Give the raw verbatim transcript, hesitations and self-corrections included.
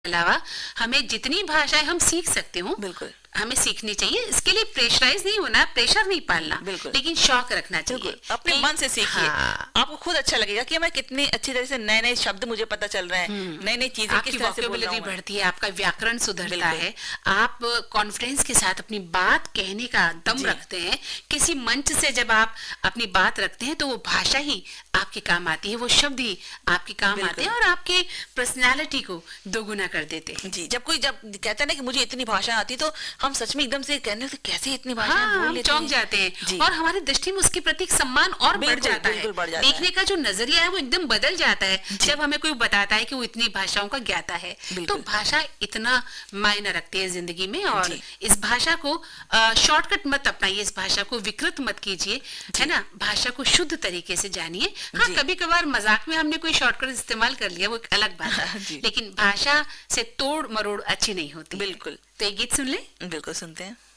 अलावा हमें जितनी भाषाएं हम सीख सकते हो बिल्कुल हमें सीखनी चाहिए। इसके लिए प्रेशराइज नहीं होना, प्रेशर नहीं पालना, लेकिन शौक रखना चाहिए। अपने मन से सीखिए। हाँ। आपको खुद अच्छा लगेगा कि मैं कितनी अच्छी तरह से नए नए शब्द मुझे पता चल रहे हैं, नई नई चीजें किस तरह से बोल रहा हूं, बढ़ती है, आपका व्याकरण सुधरता है, आप कॉन्फिडेंस के साथ अपनी बात कहने का दम रखते हैं। किसी मंच से जब आप अपनी बात रखते हैं तो वो भाषा ही आपके काम आती है, वो शब्द ही आपके काम आते हैं और आपके पर्सनालिटी को दोगुना कर देते हैं। जी, जब कोई जब कहता है ना कि मुझे इतनी भाषा आती, तो हम सच में एकदम से कहने लगते कैसे इतनी भाषाएं हाँ, बोल लेते चौंक जाते हैं और हमारी दृष्टि में उसके प्रति सम्मान और बढ़ जाता है, देखने का जो नजरिया है वो एकदम बदल जाता है जब हमें कोई बताता है कि वो इतनी भाषाओं का ज्ञाता है। तो भाषा इतना मायने रखती है जिंदगी में और इस भाषा को शॉर्टकट मत अपनाइए, इस भाषा को विकृत मत कीजिए, है ना। भाषा को शुद्ध तरीके से जानिए। हाँ, कभी कभार मजाक में हमने कोई शॉर्टकट इस्तेमाल कर लिया, वो एक अलग बात है, लेकिन भाषा से तोड़ मरोड़ अच्छी नहीं होती। बिल्कुल। तो एक गीत सुन ले। बिल्कुल सुनते हैं।